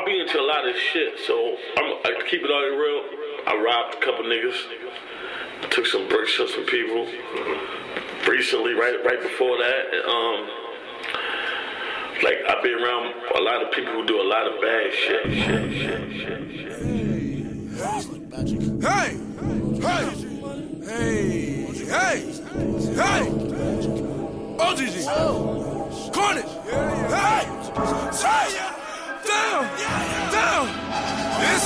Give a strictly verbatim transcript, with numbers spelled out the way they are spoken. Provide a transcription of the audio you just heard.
be into a lot of shit, so I'm, I keep it all real. I robbed a couple niggas, took some bricks from some people. Recently, right right before that, um, like I've been around a lot of people who do a lot of bad shit. shit, shit, shit, shit. Hey, hey, hey, hey, hey, O G G, Carnage, hey, hey, down, down, it's